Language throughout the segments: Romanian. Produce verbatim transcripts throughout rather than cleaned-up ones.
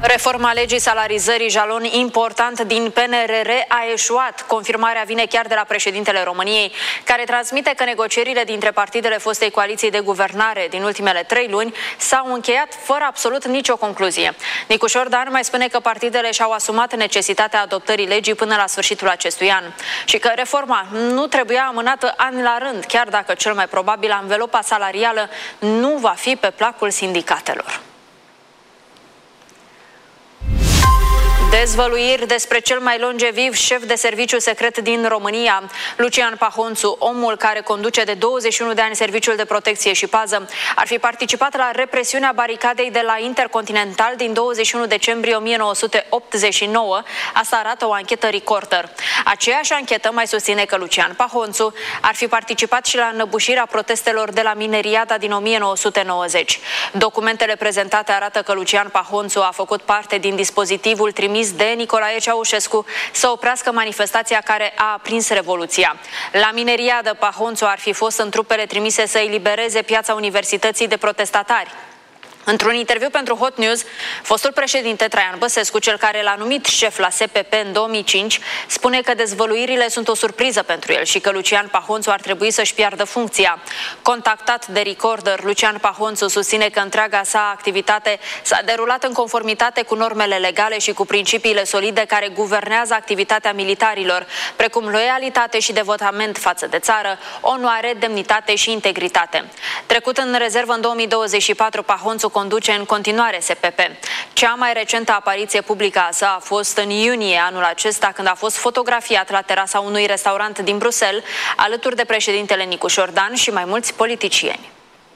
Reforma legii salarizării, jalon important din P N R R, a eșuat. Confirmarea vine chiar de la președintele României, care transmite că negocierile dintre partidele fostei coaliții de guvernare din ultimele trei luni s-au încheiat fără absolut nicio concluzie. Nicu Șordan mai spune că partidele și-au asumat necesitatea adoptării legii până la sfârșitul acestui an și că reforma nu trebuia amânată an la rând, chiar dacă cel mai probabil anvelopa salarială nu va fi pe placul sindicatelor. Dezvăluiri despre cel mai longeviv șef de serviciu secret din România. Lucian Pahonțu, omul care conduce de douăzeci și unu de ani Serviciul de Protecție și Pază, ar fi participat la represiunea baricadei de la Intercontinental din douăzeci și unu decembrie o mie nouă sute optzeci și nouă. Asta arată o anchetă Recorder. Aceeași anchetă mai susține că Lucian Pahonțu ar fi participat și la înăbușirea protestelor de la Mineriada din o mie nouă sute nouăzeci. Documentele prezentate arată că Lucian Pahonțu a făcut parte din dispozitivul trimis de Nicolae Ceaușescu să oprească manifestația care a aprins Revoluția. La Mineriadă, Pahonțu ar fi fost în trupele trimise să elibereze piața Universității de protestatari. Într-un interviu pentru Hot News, fostul președinte Traian Băsescu, cel care l-a numit șef la S P P în două mii cinci, spune că dezvăluirile sunt o surpriză pentru el și că Lucian Pahonțu ar trebui să-și piardă funcția. Contactat de Recorder, Lucian Pahonțu susține că întreaga sa activitate s-a derulat în conformitate cu normele legale și cu principiile solide care guvernează activitatea militarilor, precum loialitate și devotament față de țară, onoare, demnitate și integritate. Trecut în rezervă în două mii douăzeci și patru, Pahonțu conduce în continuare S P P. Cea mai recentă apariție publică a sa a fost în iunie anul acesta, când a fost fotografiat la terasa unui restaurant din Bruxelles, alături de președintele Nicu Șordan și mai mulți politicieni.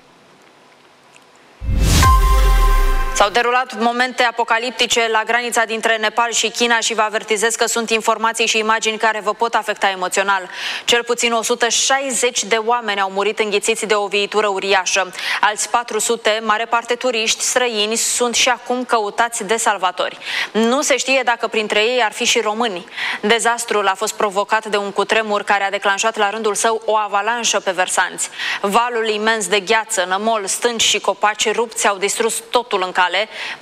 S-au derulat momente apocaliptice la granița dintre Nepal și China și vă avertizez că sunt informații și imagini care vă pot afecta emoțional. Cel puțin o sută șaizeci de oameni au murit înghițiți de o viitură uriașă. Alți patru sute, mare parte turiști străini, sunt și acum căutați de salvatori. Nu se știe dacă printre ei ar fi și români. Dezastrul a fost provocat de un cutremur care a declanșat la rândul său o avalanșă pe versanți. Valul imens de gheață, nămol, stânci și copaci rupți au distrus totul în cale.